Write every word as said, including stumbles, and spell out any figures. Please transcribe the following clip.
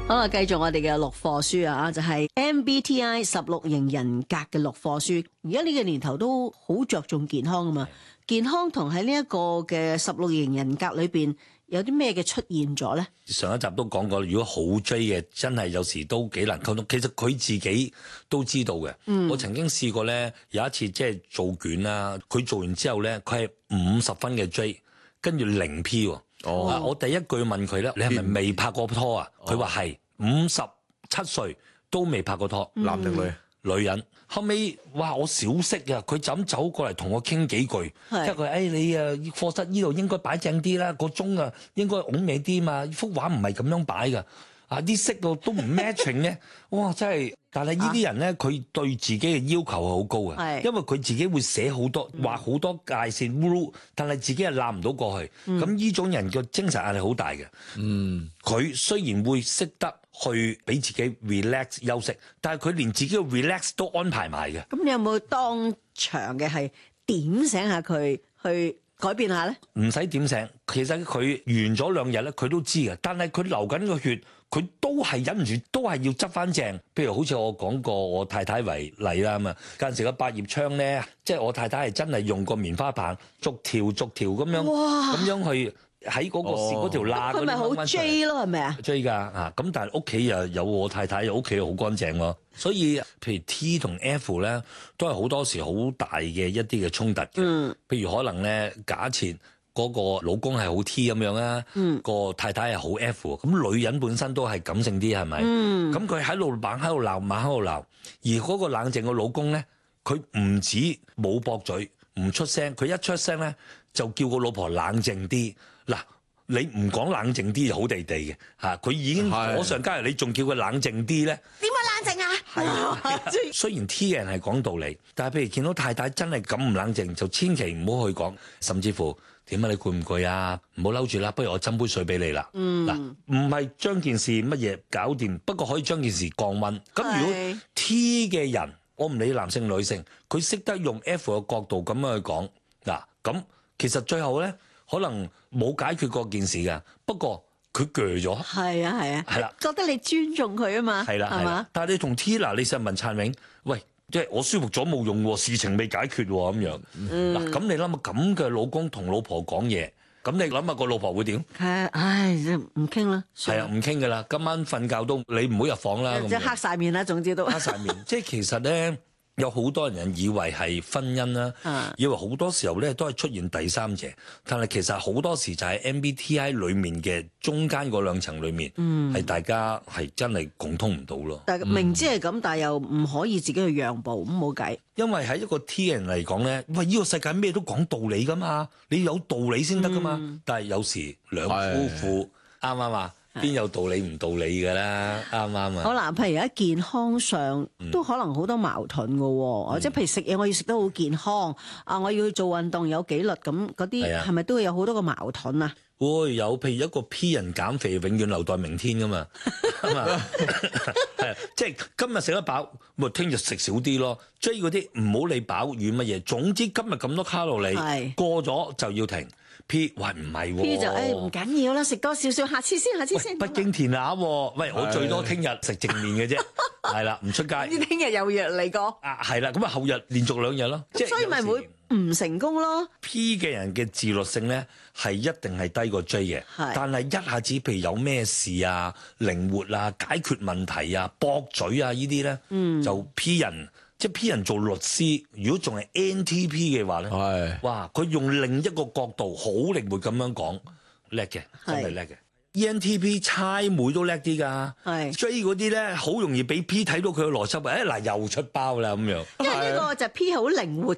好啦，繼續我哋嘅六課書啊，就係 M B T I 十六型人格嘅六課書。而家呢個年頭都好着重健康啊嘛，健康同喺呢一個嘅十六型人格裏邊有啲咩嘅出現咗咧？ 上一集都講過，如果好追嘅，真係有時都幾難溝通。其實佢自己都知道嘅。嗯、我曾經試過咧，有一次即係做卷啦，佢做完之後咧，佢係五十分嘅追，跟住零 P 喎。哦、啊，我第一句問佢咧，你係咪未拍過拖啊？佢話係，五十七歲都未拍過拖， 男定女？ 女人。後尾哇，我小息啊，佢就咁走過嚟同我傾幾句，即係佢誒你啊課室呢度應該擺正啲啦，個鐘啊應該拱歪啲嘛，幅畫唔係咁樣擺㗎，啊啲色度都唔 matching 咧，哇真係！但係呢啲人咧，佢、啊、對自己嘅要求係好高嘅，因為佢自己會寫好多畫好多界線 rule，但係自己係攬唔到過去，咁呢、嗯、種人嘅精神壓力好大嘅。嗯，佢雖然會識得去俾自己 relax 休息，但係佢連自己嘅 relax 都安排埋嘅。 咁你有冇當場嘅係點醒下佢去改變下咧？ 唔使點醒，其實佢完咗兩日咧，佢都知嘅。但係佢流緊個血，佢都係忍唔住，都係要執翻正。譬如好似我講過我太太為例啦咁啊，嗰陣時個百葉窗咧，即係我太太係真係用個棉花棒逐條逐條咁樣，咁樣去。喺嗰、那個嗰、哦、條罅， 佢咪好 J 咯，係咪啊 ？J 㗎啊！咁但係屋企又有我太太，又屋企好乾淨咯。所以譬如 T 同 F 咧，都係好多時好大嘅一啲嘅衝突嘅。嗯，譬如可能咧，假設嗰個老公係好 T 咁樣啦，嗯，個太太係好 F，咁女人本身都係感性啲，係咪？嗯，咁佢喺度猛喺度鬧，猛喺度鬧，而嗰個冷靜嘅老公咧，佢唔止冇駁嘴，唔出聲，佢一出聲咧，就叫個老婆冷靜啲。嗱，你唔講冷靜啲就好地地嘅嚇，佢已經火上加油，你仲叫佢冷靜啲咧？ 點解冷靜啊？係啊， 雖然 T 嘅人係講道理，但係譬如見到太太真係咁唔冷靜，就千祈唔好去講，甚至乎點解你攰唔攰啊？唔好嬲住啦，不如我斟杯水俾你啦。嗯，嗱，唔係將件事乜嘢搞掂，不過可以將件事降溫。咁如果 T 嘅人，我唔理男性女性，佢識得用 F 嘅角度咁樣去講，嗱，咁其實最後咧。可能冇解決過件事㗎，不過佢鋸咗。係啊係啊，係啦， 覺得你尊重佢啊嘛， 係啦係嘛。但係你同 T 嗱，你實問燦榮，喂，即係我舒服咗冇用喎，事情未解決喎咁樣。嗱、嗯，咁你諗下咁嘅老公同老婆講嘢，咁你諗下個老婆會點？ 係，唉，唔傾啦。係啊， 唔傾㗎啦，今晚瞓覺都你唔好入房啦。 即係黑晒面啦，總之都黑晒面。即係其實咧。有好多人以為係婚姻啦，啊、以為好多時候咧都係出現第三者，但係其實好多時就係 M B T I 裡面嘅中間嗰兩層裡面，係、嗯、大家係真係共通唔到咯。 但係明知係咁，嗯、但係又唔可以自己去讓步，咁冇計。 因為喺一個 T 人嚟講咧，喂，呢、呢個世界咩都講道理噶嘛，你有道理先得噶嘛。嗯、但係有時兩夫婦啱唔啱啊？邊有道理唔道理㗎啦，啱唔啱啊？ 好啦，譬如喺健康上都可能好多矛盾㗎喎，即係、嗯、譬如食嘢我要食得好健康，啊我要去做運動有紀律，咁嗰啲係咪都會有好多個矛盾啊？ 會有，譬如一個 P 人減肥永遠留待明天㗎嘛，係即係今日食得飽，咪聽日食少啲咯。追嗰啲唔好理飽與乜嘢，總之今日咁多卡路里是過咗就要停。P 喂唔係喎，P 就誒唔緊要啦，食多少少，下次先，下次先。 不經填鴨喎，喂我最多聽日食正面嘅啫，係啦，唔出街。 你聽日又約嚟過？ 啊係啦，咁啊後日連續兩日咯，即係所以咪會唔成功咯。 P 嘅人嘅自律性咧係一定係低過 J 嘅，是但係一下子譬如有咩事啊、靈活啊、解決問題啊、駁嘴啊呢啲咧，嗯、就 P 人。即係 P 人做律師，如果仲係 N T P 嘅話咧，是哇！佢用另一個角度好靈活咁樣講，叻嘅，真係叻嘅。E N T P 猜妹都叻啲㗎，係是 J 嗰啲咧好容易俾 P 睇到佢嘅邏輯，誒、哎、嗱又出包啦咁樣。 因為呢個就 P 好靈活